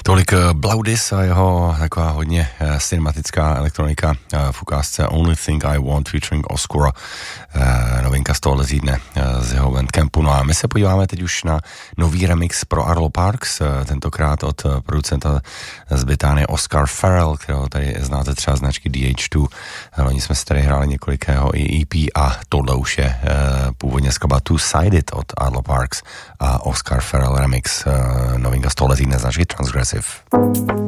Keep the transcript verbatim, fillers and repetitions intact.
Tolik Blaudis a jeho taková hodně cinematická elektronika v ukázce Only Thing I Want featuring Oscura, novinka z tohohle týdne z jeho Bandcampu. No a my se podíváme teď už na nový remix pro Arlo Parks, tentokrát od producenta z Británie Oscar Farrell, kterého tady znáte třeba značky D H dva. Loni jsme si tady hráli několik jeho i E P a tohle už je původně skladba Two-Sided od Arlo Parks a Oscar Farrell remix, novinka z tohohle týdne značky Transgressive.